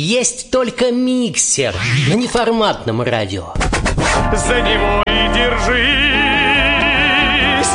есть только миксер на неформатном радио. За него и держись.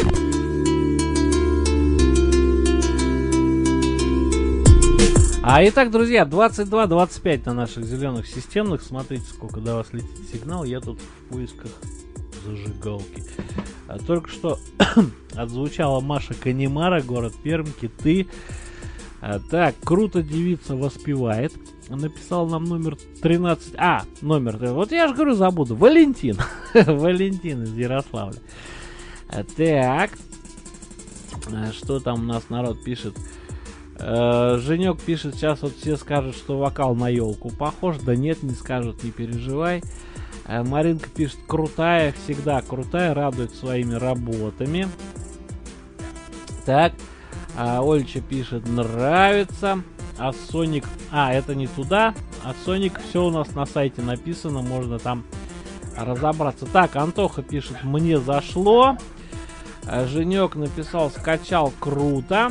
Итак, друзья, 22:25 на наших зеленых системных. Смотрите, сколько до вас летит сигнал. Я тут в поисках зажигалки. Только что отзвучала Маша Канемара, город Пермь, Киты. Так, круто девица воспевает. Написал нам номер 13. Номер. Вот я же говорю, забуду. Валентин. Валентин из Ярославля. Так. Что там у нас народ пишет? Женек пишет, сейчас вот все скажут, что вокал на елку похож. Да нет, не скажут, не переживай. Маринка пишет, крутая, всегда крутая, радует своими работами. Так. Ольча пишет, нравится. А Соник... это не туда. А Соник, все у нас на сайте написано, можно там разобраться. Так, Антоха пишет, мне зашло. Женек написал, скачал, круто.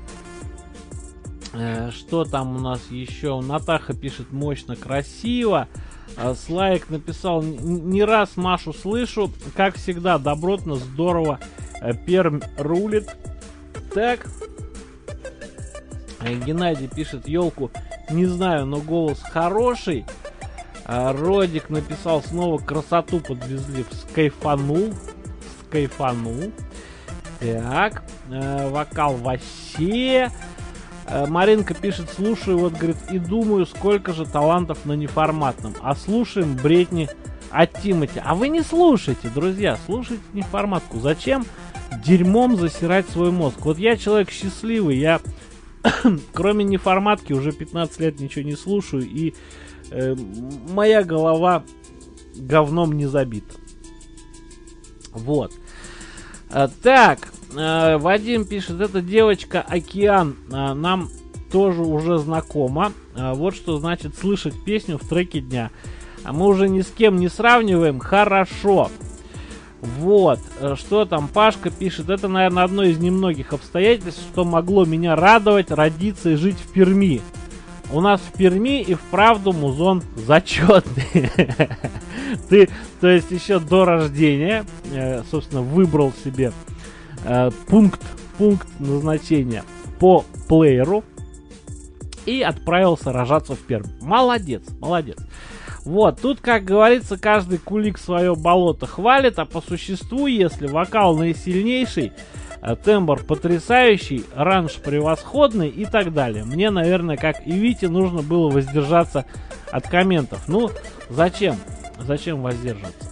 Что там у нас еще? Натаха пишет, мощно, красиво. Слайк написал, не раз Машу слышу. Как всегда, добротно, здорово. Пермь рулит. Так. Геннадий пишет, елку не знаю, но голос хороший. Родик написал, снова красоту подвезли, скайфанул. Так, вокал вообще. Маринка пишет, слушаю, вот, говорит, и думаю, сколько же талантов на неформатном. А слушаем бредни от Тимати. А вы не слушайте, друзья, слушайте неформатку. Зачем дерьмом засирать свой мозг? Вот я человек счастливый, я кроме неформатки уже 15 лет ничего не слушаю, и моя голова говном не забита. Вот. Так, Вадим пишет, эта девочка Океан нам тоже уже знакома. Вот что значит слышать песню в треке дня. Мы уже ни с кем не сравниваем. Хорошо. Вот, что там Пашка пишет, это, наверное, одно из немногих обстоятельств, что могло меня радовать, родиться и жить в Перми. У нас в Перми и вправду музон зачетный. Ты, то есть, еще до рождения, собственно, выбрал себе пункт назначения по плееру и отправился рожаться в Пермь. Молодец. Вот, тут, как говорится, каждый кулик свое болото хвалит, а по существу, если вокал наисильнейший, тембр потрясающий, ранж превосходный и так далее. Мне, наверное, как и Вите, нужно было воздержаться от комментов. Ну, зачем? Зачем воздерживаться?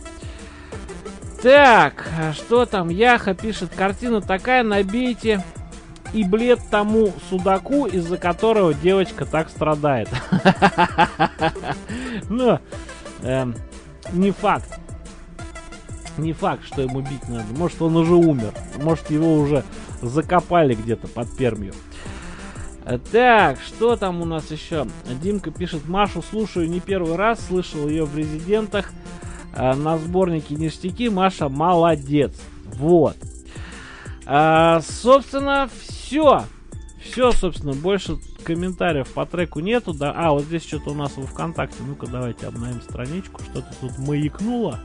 Так, что там? Яха пишет, картина такая, набейте и блед тому судаку, из-за которого девочка так страдает. Ну, не факт. Не факт, что ему бить надо. Может, он уже умер. Может, его уже закопали где-то под Пермью. Так, что там у нас еще? Димка пишет, Машу слушаю не первый раз, слышал ее в резидентах на сборнике ништяки. Маша молодец. Вот. Собственно, все. Все, собственно, больше комментариев по треку нету. Да. Вот здесь что-то у нас во ВКонтакте. Ну-ка, давайте обновим страничку. Что-то тут маякнуло.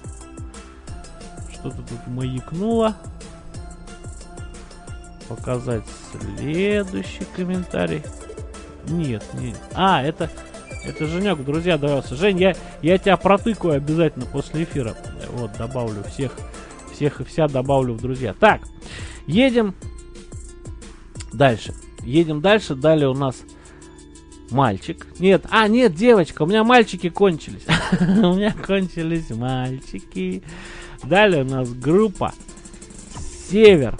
Показать следующий комментарий. Нет. Это Женек, друзья, давался. Жень, я тебя протыкаю обязательно после эфира. Вот, добавлю всех и вся добавлю в друзья. Так, едем дальше. Далее у нас мальчик. Нет, девочка. У меня мальчики кончились. У меня кончились мальчики. Далее у нас группа Север.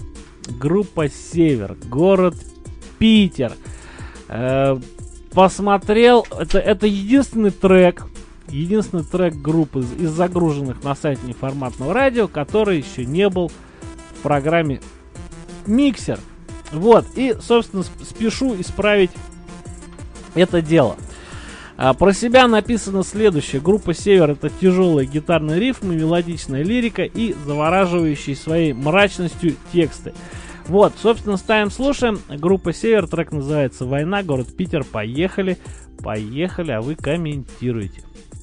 Город Питер. Посмотрел. Это единственный трек группы из загруженных на сайте неформатного радио, который еще не был в программе Миксер. Вот, и, собственно, спешу исправить это дело. Про себя написано следующее. Группа Север — это тяжелые гитарные рифмы, мелодичная лирика и завораживающие своей мрачностью тексты. Вот, собственно, ставим, слушаем. Группа Север, трек называется «Война», город Питер. Поехали Поехали, а вы комментируйте.